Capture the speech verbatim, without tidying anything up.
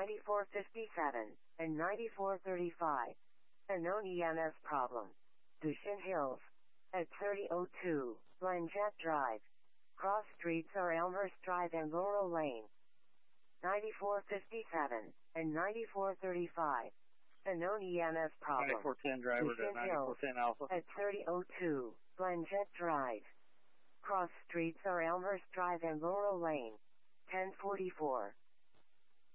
ninety-four fifty-seven, and ninety-four thirty-five. A known E M S problem. Dushin Hills. At thirty oh two, Blanchette Drive. Cross streets are Elmhurst Drive and Laurel Lane. ninety-four fifty-seven, and ninety-four thirty-five. A known E M S problem. ninety-four ten driver to ninety-four ten Alpha. At thirty oh two, Blanchette Drive. Cross streets are Elmhurst Drive and Laurel Lane. ten forty-four.